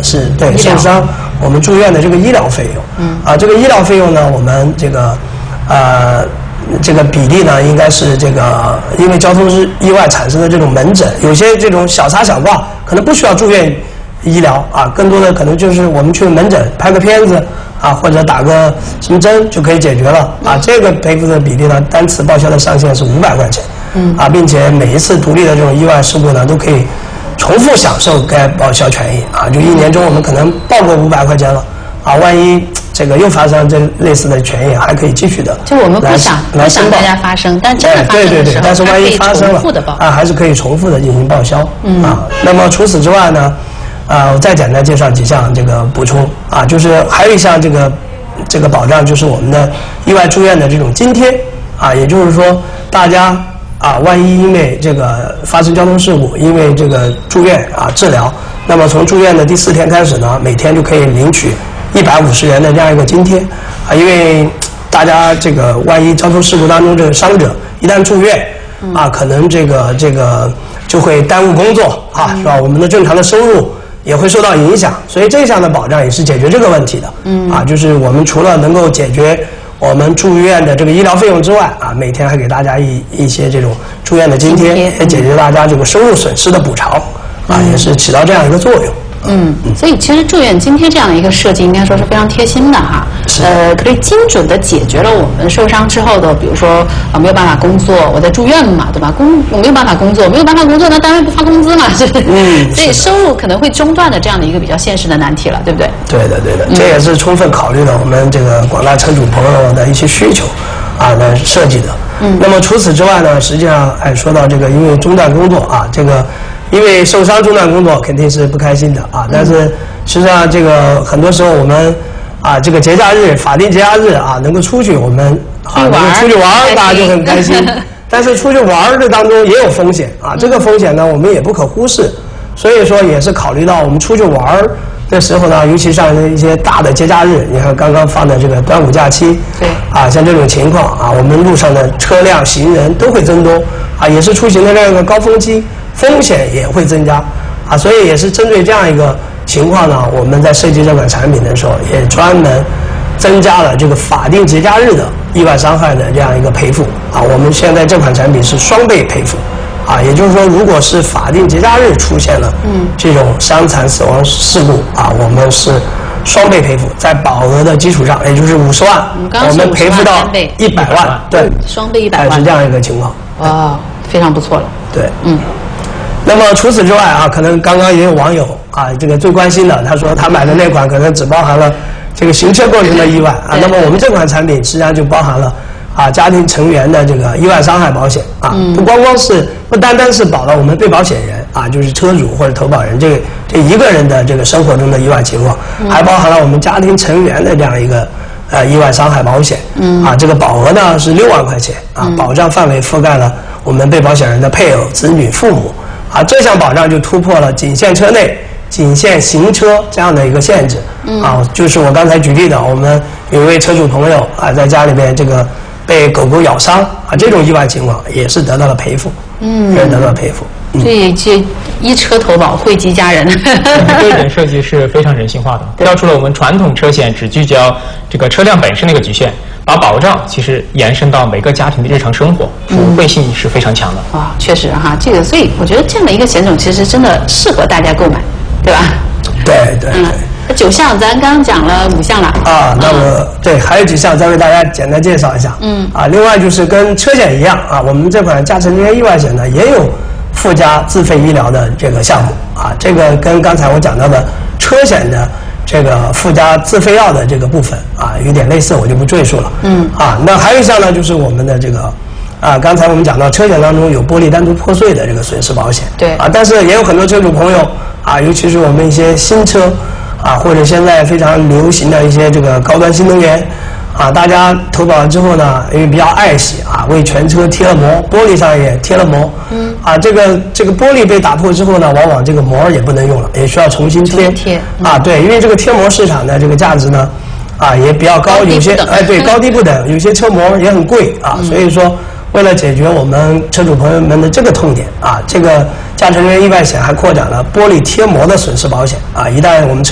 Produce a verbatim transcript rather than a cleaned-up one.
是对受伤我们住院的这个医疗费用。嗯啊，这个医疗费用呢，我们这个呃这个比例呢，应该是这个因为交通意外产生的这种门诊，有些这种小插小挂可能不需要住院医疗啊，更多的可能就是我们去门诊拍个片子啊，或者打个什么针就可以解决了啊。这个赔付的比例呢，单次报销的上限是五百块钱。嗯啊，并且每一次独立的这种意外事故呢，都可以重复享受该报销权益啊。就一年中我们可能报过五百块钱了啊，万一这个又发生这类似的权益，还可以继续的。 就我们不想不想大家发生，但真的发生的时候， 对对对，但是万一发生了啊，还是可以重复的进行报销。嗯啊，那么除此之外呢，啊，我再简单介绍几项这个补充啊，就是还有一项这个这个保障，就是我们的意外住院的这种津贴啊，也就是说大家。啊，万一因为这个发生交通事故，因为这个住院啊治疗，那么从住院的第四天开始呢，每天就可以领取一百五十元的这样一个津贴啊。因为大家这个万一交通事故当中这个伤者一旦住院啊，可能这个这个就会耽误工作啊，是吧？我们的正常的收入也会受到影响，所以这项的保障也是解决这个问题的。嗯啊，就是我们除了能够解决我们住院的这个医疗费用之外啊，每天还给大家一一些这种住院的津贴，也解决大家这个收入损失的补偿啊，也是起到这样一个作用。 嗯，所以其实住院津贴这样的一个设计，应该说是非常贴心的哈。呃，可以精准的解决了我们受伤之后的，比如说啊没有办法工作，我在住院嘛，对吧？工我没有办法工作，没有办法工作，那当然不发工资嘛，是不是？嗯。所以收入可能会中断的这样的一个比较现实的难题了，对不对？ 对的，对的，这也是充分考虑了我们这个广大车主朋友的一些需求啊来设计的。嗯。那么除此之外呢，实际上哎说到这个，因为中断工作啊，这个。因为受伤中断工作肯定是不开心的啊，但是实际上这个很多时候我们啊这个节假日、法定节假日啊能够出去，我们啊能够出去玩，大家就很开心。但是出去玩的当中也有风险啊，这个风险呢我们也不可忽视，所以说也是考虑到我们出去玩的时候呢，尤其像一些大的节假日，你看刚刚放的这个端午假期，对啊，像这种情况啊，我们路上的车辆、行人都会增多啊，也是出行的这样一个高峰期。风险也会增加，啊，所以也是针对这样一个情况呢，我们在设计这款产品的时候，也专门增加了这个法定节假日的意外伤害的这样一个赔付，啊，我们现在这款产品是双倍赔付，啊，也就是说，如果是法定节假日出现了这种伤残死亡事故，啊，我们是双倍赔付，在保额的基础上，也就是五十万，我们赔付到一百万，对， 双倍一百万， 是这样一个情况。 哇，非常不错了。 对，嗯。那么除此之外啊，可能刚刚也有网友啊，这个最关心的，他说他买的那款可能只包含了这个行车过程的意外啊。那么我们这款产品实际上就包含了啊家庭成员的这个意外伤害保险啊，不光光是不单单是保了我们被保险人啊，就是车主或者投保人这个这一个人的这个生活中的意外情况，还包含了我们家庭成员的这样一个呃意外伤害保险。嗯啊，这个保额呢是六万块钱啊，保障范围覆盖了我们被保险人的配偶、子女、父母。啊，这项保障就突破了仅限车内、仅限行车这样的一个限制。嗯、啊，就是我刚才举例的，我们有一位车主朋友啊，在家里面这个被狗狗咬伤啊，这种意外情况也是得到了赔付。嗯，也是得到了赔付。 嗯、所以这一车投保惠及家人。 这一点设计是非常人性化的，跳出了我们传统车险只聚焦这个车辆本身的一个局限。把保障其实延伸到每个家庭的日常生活，服务会性是非常强的。 哇、嗯，确实哈，这个所以我觉得这样的一个险种其实真的适合大家购买，对吧？ 对对对。 嗯，九项咱刚刚讲了五项了。 啊，那么、嗯、对，还有几项再为大家简单介绍一下。嗯。啊，另外就是跟车险一样啊，我们这款驾驶人员意外险呢也有附加自费医疗的这个项目啊，这个跟刚才我讲到的车险的。这个附加自费药的这个部分啊，有点类似，我就不赘述了。嗯。啊，那还有一项呢，就是我们的这个啊，刚才我们讲到车险当中有玻璃单独破碎的这个损失保险。对。啊，但是也有很多车主朋友啊，尤其是我们一些新车啊，或者现在非常流行的一些这个高端新能源啊，大家投保了之后呢，因为比较爱惜啊，为全车贴了膜，玻璃上也贴了膜。嗯。啊，这个这个玻璃被打破之后呢，往往这个膜也不能用了，也需要重新贴。贴。嗯、啊，对，因为这个贴膜市场的这个价值呢，啊也比较高，有些哎对高低不等，有些车膜也很贵啊，嗯、所以说为了解决我们车主朋友们的这个痛点啊，这个驾乘人员意外险还扩展了玻璃贴膜的损失保险啊，一旦我们车